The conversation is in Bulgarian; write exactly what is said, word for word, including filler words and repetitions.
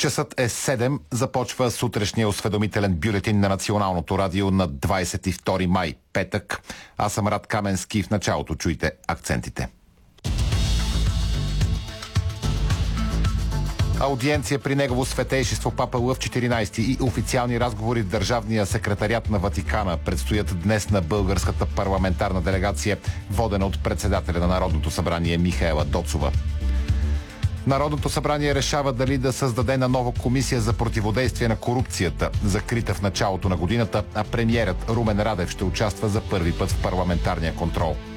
Часът е седем. Започва сутрешния осведомителен бюлетин на Националното радио на двадесет и втори май, петък. Аз съм Рад Каменски. В началото чуйте акцентите. Аудиенция при негово светейшество Папа Лъв четиринадесети и официални разговори в Държавния секретариат на Ватикана предстоят днес на българската парламентарна делегация, водена от председателя на Народното събрание Михаела Доцова. Народното събрание решава дали да създаде на нова комисия за противодействие на корупцията, закрита в началото на годината, а премиерът Румен Радев ще участва за първи път в парламентарния контрол.